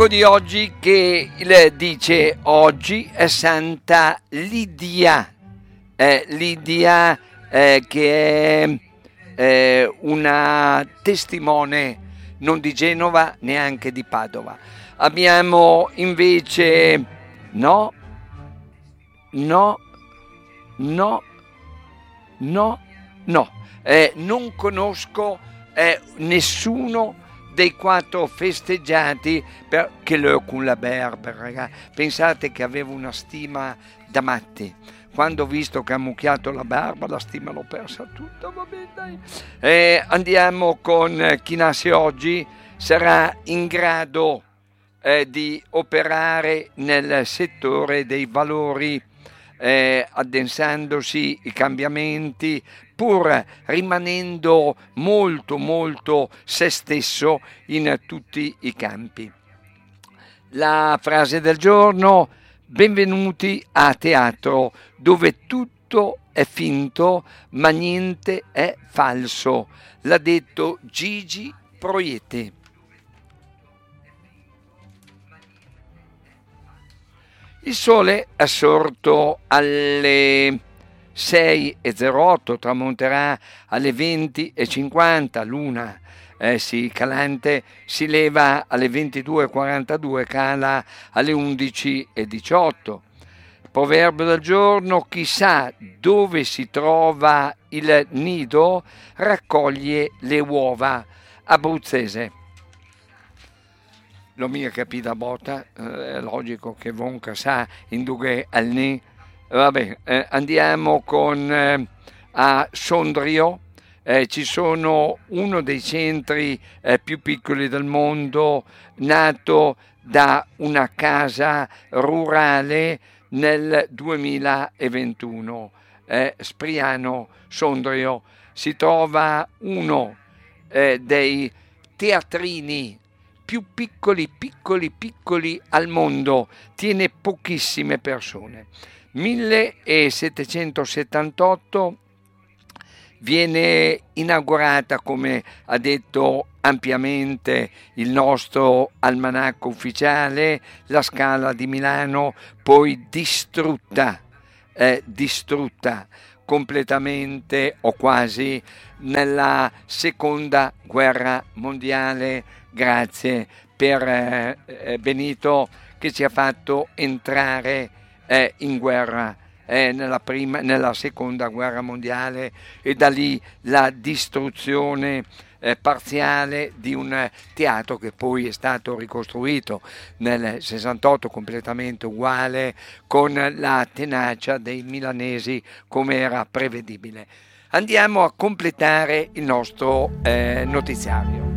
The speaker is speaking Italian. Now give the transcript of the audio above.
Di oggi che dice oggi è Santa Lidia, Lidia che è una testimone non di Genova neanche di Padova. Abbiamo invece no, non conosco nessuno dei 4 festeggiati che le con la berber, ragazzi. Pensate che avevo una stima da matti. Quando ho visto che ha mucchiato la barba, la stima l'ho persa tutta. Vabbè, dai. Andiamo con chi nasce oggi. Sarà in grado di operare nel settore dei valori, addensandosi i cambiamenti, pur rimanendo molto se stesso in tutti i campi. La frase del giorno: benvenuti a teatro, dove tutto è finto ma niente è falso. L'ha detto Gigi Proietti. Il sole è sorto alle 6:08, tramonterà alle 20:50, luna calante si leva alle 22:42, cala alle 11:18. Proverbio del giorno: chi sa dove si trova il nido raccoglie le uova. Abruzzese. Lo mia capita botta, è logico che Vonca sa indughe al ni. Vabbè, andiamo con a Sondrio. Ci sono uno dei centri più piccoli del mondo, nato da una casa rurale nel 2021. Spriano, Sondrio. Si trova uno dei teatrini più piccoli al mondo, tiene pochissime persone. 1778 viene inaugurata, come ha detto ampiamente il nostro almanacco ufficiale, la Scala di Milano, poi distrutta completamente o quasi nella seconda guerra mondiale. Grazie per Benito che ci ha fatto entrare in guerra nella seconda guerra mondiale, e da lì la distruzione parziale di un teatro che poi è stato ricostruito nel 68 completamente uguale, con la tenacia dei milanesi come era prevedibile. Andiamo a completare il nostro notiziario.